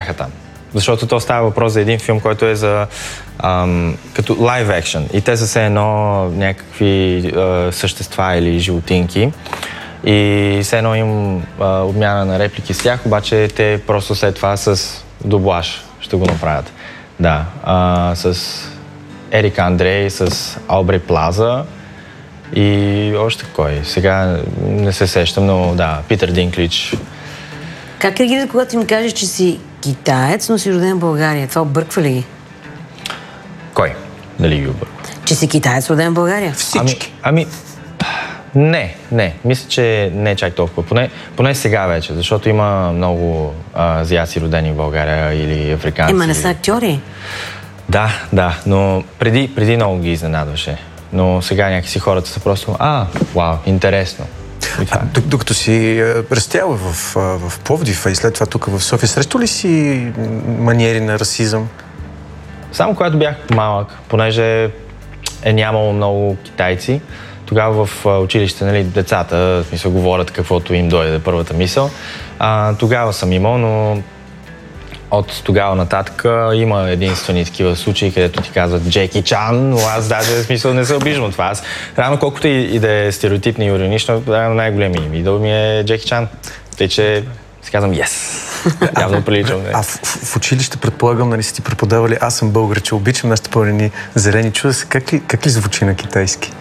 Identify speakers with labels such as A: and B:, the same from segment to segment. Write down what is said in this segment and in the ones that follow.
A: бяха там. Защото то става въпрос за един филм, който е за като live action. И те са все едно някакви същества или животинки. И все едно им обмяна на реплики с тях, обаче те просто след това с дублаж ще го направят. Да, с Ерик Андрей, с Албрей Плаза и още кой. Сега не се сещам, но да, Питър Динклич.
B: Как реагират, когато им кажеш, че си китаец, но си роден в България? Това обърква ли ги?
A: Кой? Дали ги обърква?
B: Че си китаец, роден в България?
C: Всички.
A: Не. Мисля, че не е чак толкова. Поне сега вече, защото има много азиаци родени в България или африканци.
B: Не са актьори.
A: Да, но преди много ги изненадваше. Но сега някакси хората са просто, вау, интересно.
C: Докато си растяла в Пловдив, и след това тук в София, срещу ли си маниери на расизъм?
A: Само когато бях малък, понеже е нямало много китайци, тогава в училище, нали, децата, в смисъл, говорят каквото им дойде първата мисъл. Тогава съм имал, но от тогава нататък има единствени такива случаи, където ти казват Джеки Чан, но аз даже в смисъл не се обиждам от това. Аз рано колкото и да е стереотипно и иронично, най-големият ми идол ми е Джеки Чан. Тъй, че си казвам yes. Явно приличам.
C: А в училище, предполагам, нали си ти преподавали аз съм българ, че обичам нашите пълнени зелени. Чуда се, как ли звучи на китайски?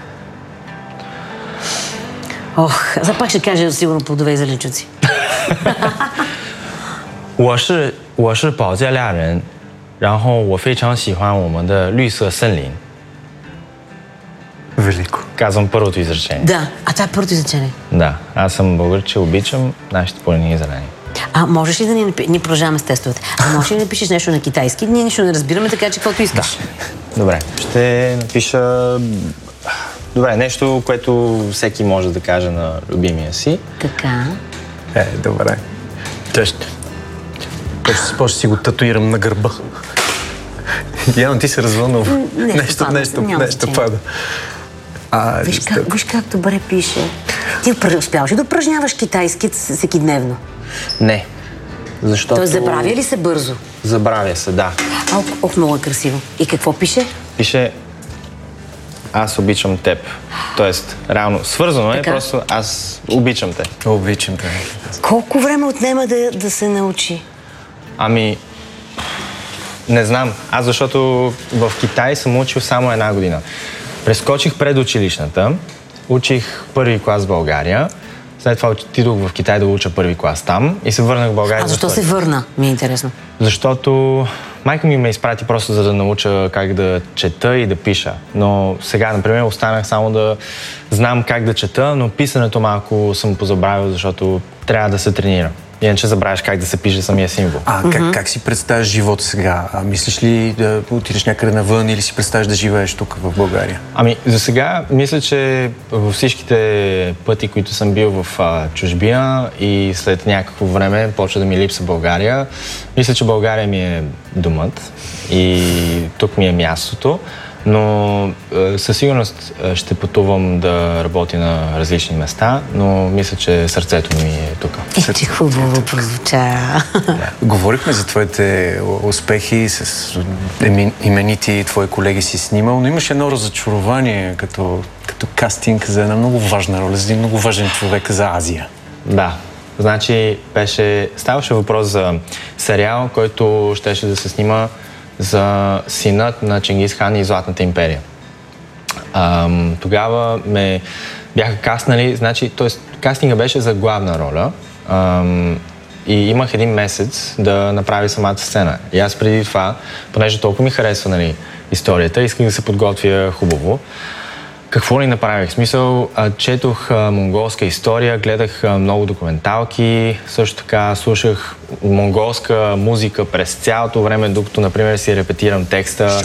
B: За пак ще кажа сигурно плодове и зеленчуци.
A: 我是保加利亚人，然后我非常喜欢我们的绿色森林。
C: Велико.
A: Казвам първото изречение.
B: Да, това е първото изречение.
A: Да, аз съм българче, обичам нашите планини и зелени.
B: Можеш ли да ние продължаваме с тестовете? Можеш ли да напишеш нещо на китайски? Ние нищо не разбираме, така че каквото искаш.
A: Да. Добре, ще напиша... Добре, нещо, което всеки може да каже на любимия си.
B: Така.
C: Добре. После си го татуирам на гърба. Явно ти се развълнал. Нещо пада.
B: Виж как добре пише. Ти успяваш ли да упражняваш китайски всекидневно?
A: Не. Защото...
B: Той забравя ли се бързо?
A: Забравя се, да.
B: Много е красиво. И какво пише?
A: Пише аз обичам теб. Тоест, реално, свързано е, просто аз обичам те.
C: Обичам те.
B: Колко време отнема да се научи?
A: Не знам. Аз защото в Китай съм учил само 1 година. Прескочих предучилищната, учих първи клас в България, след това отидох в Китай да уча първи клас там и се върнах в България.
B: Защо се върна? Ми е интересно.
A: Защото майка ми ме изпрати просто за да науча как да чета и да пиша. Но сега, например, останах само да знам как да чета, но писането малко съм позабравил, защото трябва да се тренира. Иначе забравяш как да се пише самия символ.
C: Как си представяш живота сега? Мислиш ли да отидеш някъде навън или си представяш да живееш тук в България?
A: За сега мисля, че във всичките пъти, които съм бил в чужбина и след някакво време почва да ми липса България, мисля, че България ми е домът и тук ми е мястото. Но със сигурност ще пътувам да работя на различни места, но мисля, че сърцето ми е тук.
B: Че хубаво прозвуча.
C: Говорихме за твоите успехи, с именити твои колеги си снимал, но имаш едно разочарование като кастинг за една много важна роля, за един много важен човек за Азия.
A: Да. Значи ставаше въпрос за сериал, който щеше да се снима за синът на Чингис Хан и Златната империя. Тогава ме бяха кастнали, т.е. кастинга беше за главна роля и имах 1 месец да направя самата сцена. И аз преди това, понеже толкова ми харесва историята, исках да се подготвя хубаво. Какво ли направих? В смисъл, четох монголска история, гледах много документалки, също така слушах монголска музика през цялото време, докато, например, си репетирам текста.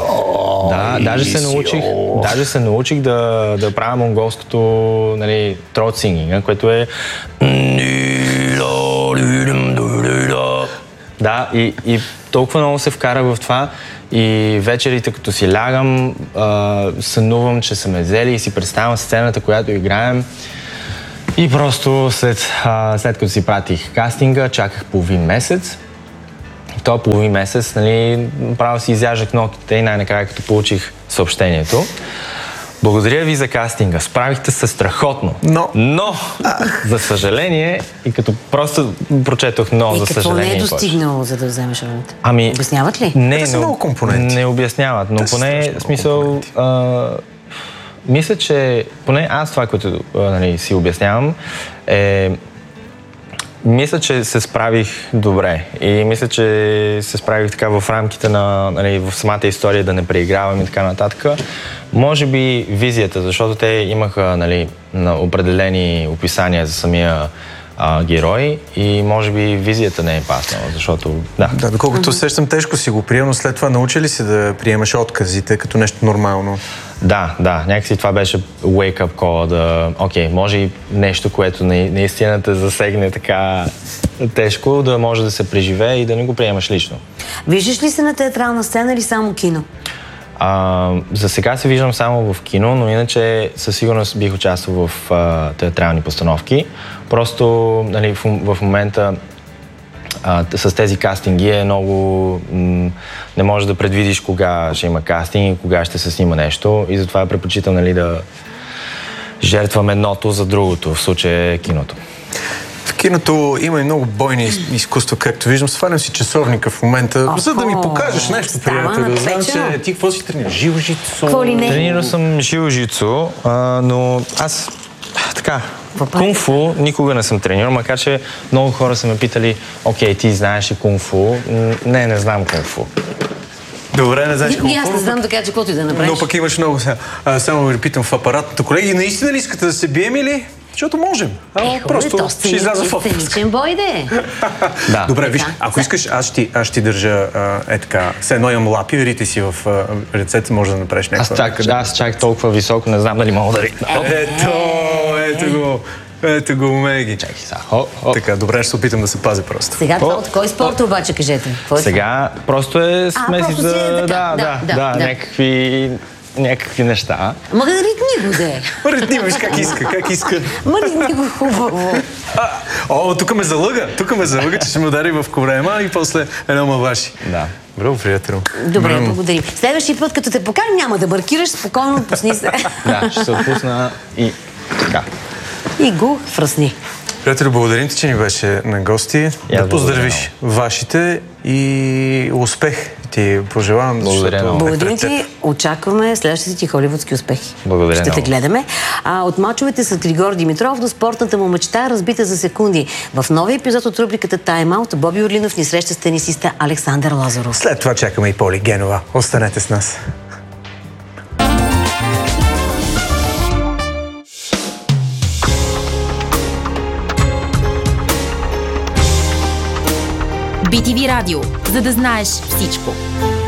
A: Даже се научих да правя монголското, трот сингинга, което е... Да, и толкова много се вкара в това и вечерите, като си лягам, сънувам, че са ме взели и си представям сцената, която играем. И просто след като си пратих кастинга, чаках половин месец. този половин месец, нали, право си изяждах ногтите и най-накрая като получих съобщението. Благодаря ви за кастинга. Справихте се страхотно. Но за съжаление, и като просто прочетох но, за съжаление.
B: И какво не е достигнало, за да вземеш ролята? Обясняват ли?
A: Не обясняват, но поне смисъл... мисля, че поне аз това, което нали, си обяснявам, мисля, че се справих добре и мисля, че се справих така в рамките на, нали, в самата история да не преигравам и така нататък. Може би визията, защото те имаха, нали, на определени описания за самия герой и може би визията не е паснала, защото...
C: Да, доколкото сещам, тежко си го приема, но след това научи ли си да приемаш отказите като нещо нормално?
A: Да, някакси това беше wake-up call, окей, може и нещо, което наистина те засегне така тежко, да може да се преживее и да не го приемаш лично.
B: Виждаш ли се на театрална сцена или само кино?
A: За сега се виждам само в кино, но иначе със сигурност бих участвал в театрални постановки. Просто нали, в момента с тези кастинги е много... не можеш да предвидиш кога ще има кастинг и кога ще се снима нещо и затова предпочитам нали, да жертвам едното за другото, в случая киното.
C: В киното има и много бойни изкуства, както виждам. Свалям си часовника в момента, за да ми покажеш нещо, приятел. Знам, че ти какво си тренираш? Жилжицу?
A: Тренирал съм жилжицу, но аз така... Кунг-фу никога не съм тренирал, макар че много хора са ме питали, окей, ти знаеш ли кунг-фу? Не знам кунг-фу.
C: Добре, не знаеш кунг-фу.
B: И аз не знам така, че каквото и да направиш.
C: Но пък имаш много сега. Само ви питам в апаратното. Колеги, наистина ли искате да се бием или? Защото можем. Просто ще изляза в
B: сценичен бой,
C: да. Добре, виж, ако искаш, аз ще държа така. Все едно имам лапи, рите си в ръцете, може да направиш някаква...
A: Аз чак толкова високо, не знам дали мога да ритна.
C: Ето го, умеги.
A: Чакай сега.
C: Така, добре, ще се опитам да се пазя просто.
B: Сега това от кой спорт обаче, кажете?
A: Сега просто е смеси за... Да, някакви неща.
B: Ма да ритни го, де.
C: Ритни, виж как иска.
B: Ма ритни го хубаво.
C: Тук ме залъга, че ще ме удари в корема и после едно маваши.
A: Да.
C: Браво, приятел.
B: Добре, благодарим. Следващия път, като те покажем, няма да бъркираш, спокойно отпусни се.
A: Да, ще се отпусна и така.
B: И го фръсни.
C: Приятели, благодарим ти, че ни беше на гости. Да поздравиш вашите и успех ти пожелавам.
B: Благодарим ти. Очакваме следващите ти холивудски успехи.
A: Благодаря.
B: Ще те гледаме. От мачовете с Григор Димитров до спортната му мечта, разбита за секунди. В новия епизод от рубриката Time Out Боби Орлинов ни среща с тенисиста Александър Лазаров.
C: След това чакаме и Поли Генова. Останете с нас.
D: BTV Радио, за да знаеш всичко.